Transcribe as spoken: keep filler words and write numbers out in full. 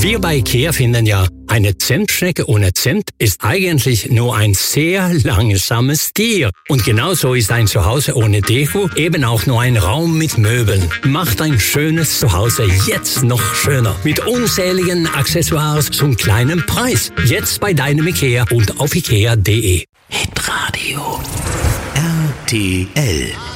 Wir bei IKEA finden ja, eine Zimtschnecke ohne Zimt ist eigentlich nur ein sehr langsames Tier. Und genauso ist ein Zuhause ohne Deko eben auch nur ein Raum mit Möbeln. Macht ein schönes Zuhause jetzt noch schöner. Mit unzähligen Accessoires zum kleinen Preis. Jetzt bei deinem IKEA und auf ikea punkt de. Hitradio R T L